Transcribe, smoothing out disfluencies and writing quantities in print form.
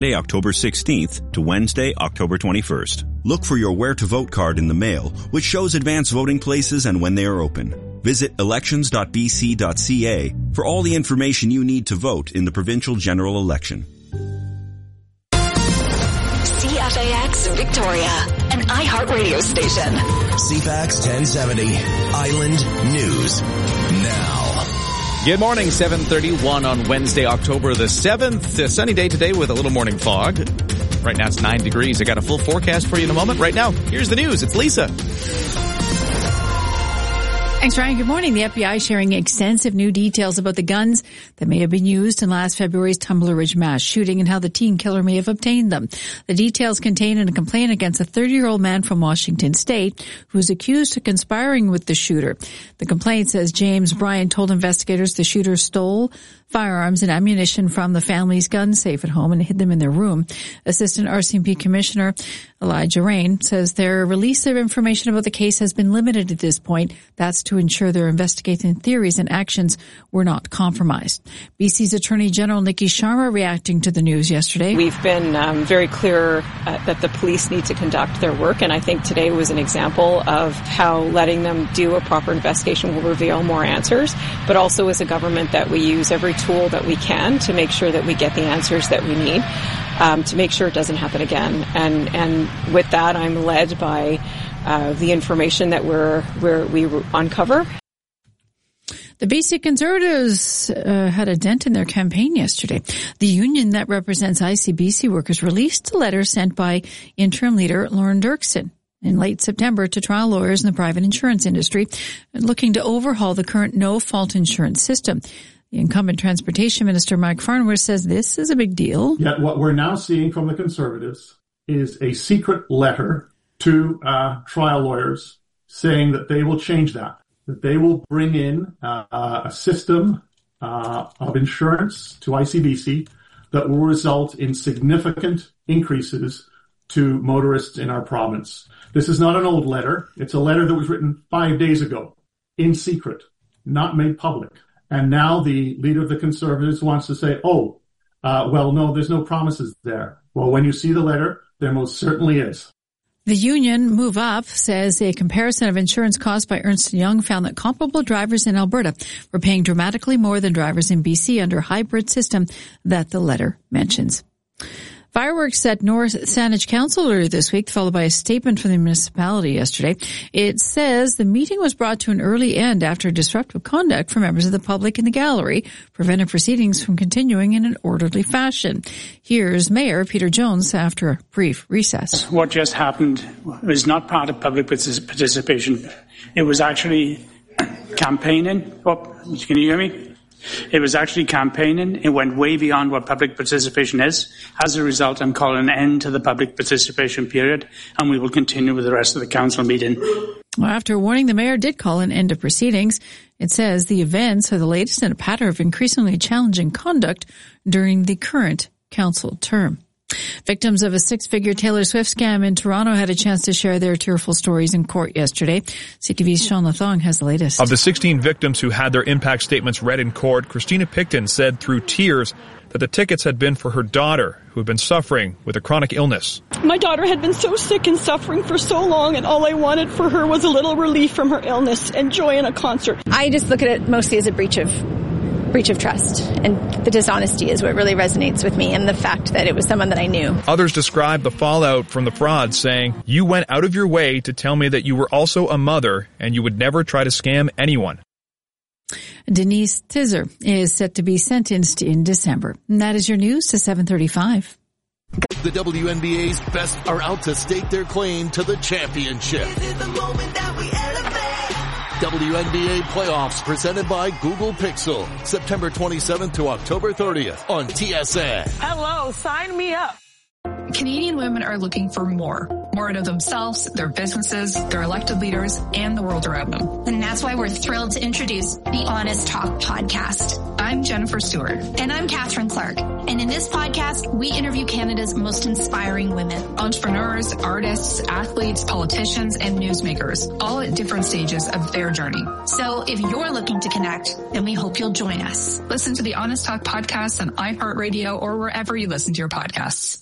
October 16th to Wednesday, October 21st. Look for your Where to Vote card in the mail, which shows advance voting places and when they are open. Visit elections.bc.ca for all the information you need to vote in the provincial general election. CFAX Victoria, an iHeartRadio station. CFAX 1070, Island News Now. Good morning, 7:31 on Wednesday, October the 7th. A sunny day today with a little morning fog. Right now it's 9 degrees. I got a full forecast for you in a moment. Right now, here's the news. It's Lisa. Thanks, Ryan. Good morning. The FBI sharing extensive new details about the guns that may have been used in last February's Tumbler Ridge mass shooting and how the teen killer may have obtained them. The details contained in a complaint against a 30-year-old man from Washington State who is accused of conspiring with the shooter. The complaint says James Bryant told investigators the shooter stole firearms and ammunition from the family's gun safe at home and hid them in their room. Assistant RCMP Commissioner Elijah Rain says their release of information about the case has been limited at this point. That's to ensure their investigation theories and actions were not compromised. BC's Attorney General Nikki Sharma reacting to the news yesterday. We've been very clear that the police need to conduct their work, and I think today was an example of how letting them do a proper investigation will reveal more answers, but also as a government that we use every tool that we can to make sure that we get the answers that we need to make sure it doesn't happen again. And with that, I'm led by the information that we uncover. The BC Conservatives had a dent in their campaign yesterday. The union that represents ICBC workers released a letter sent by interim leader Lauren Dirksen in late September to trial lawyers in the private insurance industry looking to overhaul the current no-fault insurance system. The incumbent Transportation Minister, Mike Farnworth, says this is a big deal. Yet what we're now seeing from the Conservatives is a secret letter to trial lawyers saying that they will change that they will bring in a system of insurance to ICBC that will result in significant increases to motorists in our province. This is not an old letter. It's a letter that was written 5 days ago, in secret, not made public. And now the leader of the Conservatives wants to say, well, no, there's no promises there. Well, when you see the letter, there most certainly is. The union Move Up says a comparison of insurance costs by Ernst & Young found that comparable drivers in Alberta were paying dramatically more than drivers in BC under a hybrid system that the letter mentions. Fireworks at North Saanich Council earlier this week, followed by a statement from the municipality yesterday. It says the meeting was brought to an early end after disruptive conduct from members of the public in the gallery prevented proceedings from continuing in an orderly fashion. Here's Mayor Peter Jones after a brief recess. What just happened was not part of public participation. It was actually campaigning. Can you hear me? It was actually campaigning. It went way beyond what public participation is. As a result, I'm calling an end to the public participation period, and we will continue with the rest of the council meeting. Well, after warning, the mayor did call an end of proceedings. It says the events are the latest in a pattern of increasingly challenging conduct during the current council term. Victims of a six-figure Taylor Swift scam in Toronto had a chance to share their tearful stories in court yesterday. CTV's Sean Lathong has the latest. Of the 16 victims who had their impact statements read in court, Christina Picton said through tears that the tickets had been for her daughter, who had been suffering with a chronic illness. My daughter had been so sick and suffering for so long, and all I wanted for her was a little relief from her illness and joy in a concert. I just look at it mostly as a breach of trust, and the dishonesty is what really resonates with me, and the fact that it was someone that I knew. Others described the fallout from the fraud, saying, "You went out of your way to tell me that you were also a mother and you would never try to scam anyone." Denise Tizer is set to be sentenced in December. And that is your news to 7:35. The WNBA's best are out to stake their claim to the championship. This is the moment that we elevate. WNBA playoffs presented by Google Pixel, September 27th to October 30th on TSN. Hello, sign me up. Canadian women are looking for more out of themselves, their businesses, their elected leaders, and the world around them. And that's why we're thrilled to introduce the Honest Talk podcast. I'm Jennifer Stewart. And I'm Catherine Clark. And in this podcast, we interview Canada's most inspiring women. Entrepreneurs, artists, athletes, politicians, and newsmakers, all at different stages of their journey. So if you're looking to connect, then we hope you'll join us. Listen to the Honest Talk podcast on iHeartRadio or wherever you listen to your podcasts.